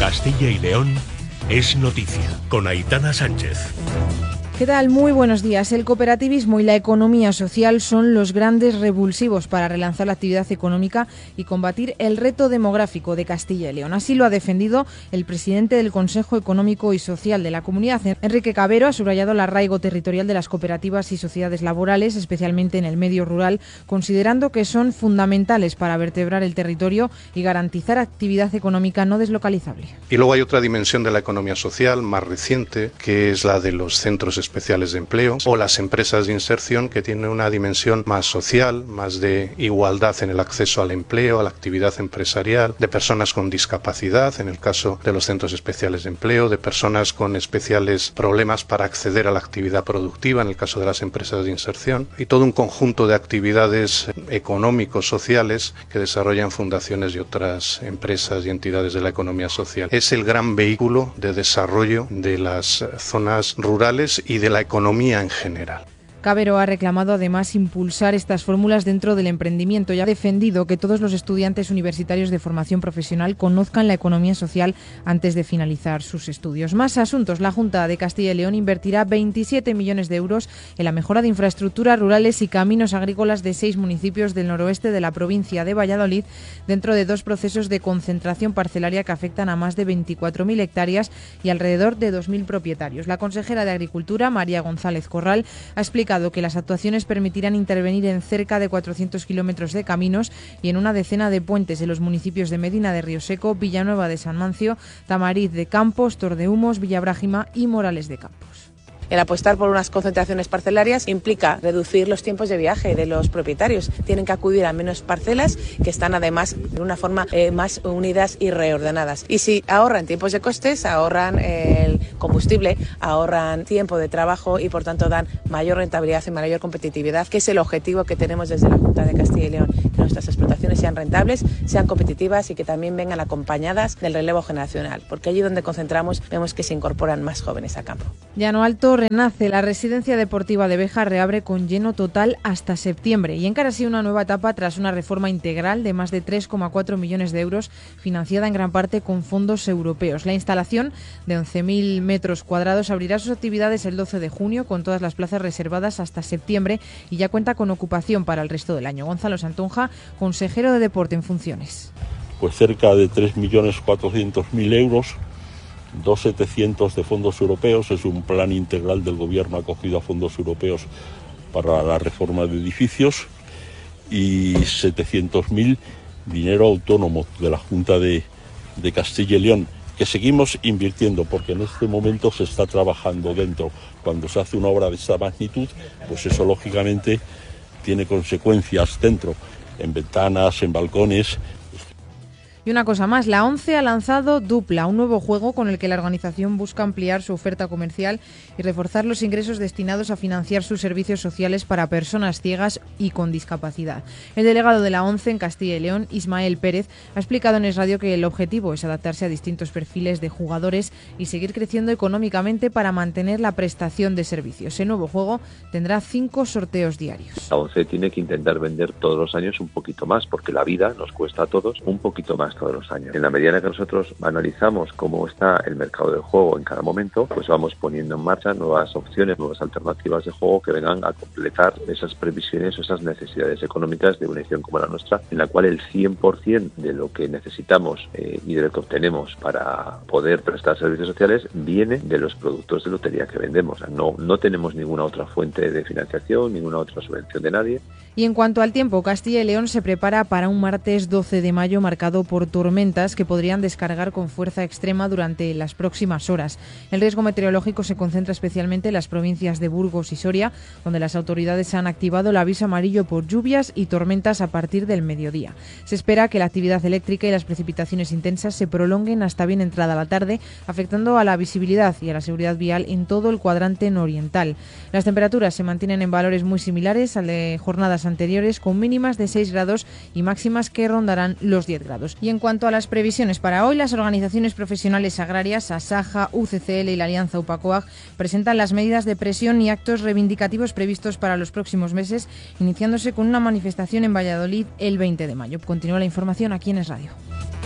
Castilla y León es noticia, con Aitana Sánchez. ¿Qué tal? Muy buenos días. El cooperativismo y la economía social son los grandes revulsivos para relanzar la actividad económica y combatir el reto demográfico de Castilla y León. Así lo ha defendido el presidente del Consejo Económico y Social de la comunidad, Enrique Cabero. Ha subrayado el arraigo territorial de las cooperativas y sociedades laborales, especialmente en el medio rural, considerando que son fundamentales para vertebrar el territorio y garantizar actividad económica no deslocalizable. Y luego hay otra dimensión de la economía social más reciente, que es la de los centros especiales de empleo o las empresas de inserción, que tienen una dimensión más social, más de igualdad en el acceso al empleo, a la actividad empresarial, de personas con discapacidad, en el caso de los centros especiales de empleo, de personas con especiales problemas para acceder a la actividad productiva, en el caso de las empresas de inserción, y todo un conjunto de actividades económicos, sociales, que desarrollan fundaciones y otras empresas y entidades de la economía social. Es el gran vehículo de desarrollo de las zonas rurales y de la economía en general. Cabero ha reclamado además impulsar estas fórmulas dentro del emprendimiento y ha defendido que todos los estudiantes universitarios de formación profesional conozcan la economía social antes de finalizar sus estudios. Más asuntos. La Junta de Castilla y León invertirá 27 millones de euros en la mejora de infraestructuras rurales y caminos agrícolas de 6 municipios del noroeste de la provincia de Valladolid, dentro de 2 procesos de concentración parcelaria que afectan a más de 24.000 hectáreas y alrededor de 2.000 propietarios. La consejera de Agricultura, María González Corral, ha explicado que las actuaciones permitirán intervenir en cerca de 400 kilómetros de caminos y en una decena de puentes en los municipios de Medina de Rioseco, Villanueva de San Mancio, Tamariz de Campos, Tordehumos, Villabrágima y Morales de Campos. El apostar por unas concentraciones parcelarias implica reducir los tiempos de viaje de los propietarios. Tienen que acudir a menos parcelas que están además de una forma más unidas y reordenadas. Y si ahorran tiempos de costes, ahorran el combustible, ahorran tiempo de trabajo y por tanto dan mayor rentabilidad y mayor competitividad, que es el objetivo que tenemos desde la Junta de Castilla y León. Que nuestras explotaciones sean rentables, sean competitivas y que también vengan acompañadas del relevo generacional, porque allí donde concentramos vemos que se incorporan más jóvenes a campo. Llano Alto renace. La residencia deportiva de Béjar reabre con lleno total hasta septiembre y encara así una nueva etapa tras una reforma integral de más de 3,4 millones de euros financiada en gran parte con fondos europeos. La instalación de 11.000 metros cuadrados abrirá sus actividades el 12 de junio con todas las plazas reservadas hasta septiembre y ya cuenta con ocupación para el resto del año. Gonzalo Santonja, consejero de Deporte en funciones. Pues cerca de 3.400.000 euros, 2.700 de fondos europeos. Es un plan integral del Gobierno acogido a fondos europeos para la reforma de edificios, y 700.000 dinero autónomo de la Junta de Castilla y León, que seguimos invirtiendo porque en este momento se está trabajando dentro. Cuando se hace una obra de esta magnitud, pues eso lógicamente tiene consecuencias dentro, en ventanas, en balcones. Y una cosa más, la ONCE ha lanzado Dupla, un nuevo juego con el que la organización busca ampliar su oferta comercial y reforzar los ingresos destinados a financiar sus servicios sociales para personas ciegas y con discapacidad. El delegado de la ONCE en Castilla y León, Ismael Pérez, ha explicado en Es Radio que el objetivo es adaptarse a distintos perfiles de jugadores y seguir creciendo económicamente para mantener la prestación de servicios. El nuevo juego tendrá 5 sorteos diarios. La ONCE tiene que intentar vender todos los años un poquito más, porque la vida nos cuesta a todos un poquito más todos los años. En la medida en que nosotros analizamos cómo está el mercado del juego en cada momento, pues vamos poniendo en marcha nuevas opciones, nuevas alternativas de juego que vengan a completar esas previsiones o esas necesidades económicas de una edición como la nuestra, en la cual el 100% de lo que necesitamos y de lo que obtenemos para poder prestar servicios sociales viene de los productos de lotería que vendemos. O sea, no tenemos ninguna otra fuente de financiación, ninguna otra subvención de nadie. Y en cuanto al tiempo, Castilla y León se prepara para un martes 12 de mayo marcado por tormentas que podrían descargar con fuerza extrema durante las próximas horas. El riesgo meteorológico se concentra especialmente en las provincias de Burgos y Soria, donde las autoridades han activado el aviso amarillo por lluvias y tormentas a partir del mediodía. Se espera que la actividad eléctrica y las precipitaciones intensas se prolonguen hasta bien entrada la tarde, afectando a la visibilidad y a la seguridad vial en todo el cuadrante nororiental. Las temperaturas se mantienen en valores muy similares al de jornadas anteriores, con mínimas de 6 grados y máximas que rondarán los 10 grados. Y en cuanto a las previsiones para hoy, las organizaciones profesionales agrarias, Asaja, UCCL y la Alianza UPACOAG presentan las medidas de presión y actos reivindicativos previstos para los próximos meses, iniciándose con una manifestación en Valladolid el 20 de mayo. Continúa la información aquí en Es Radio.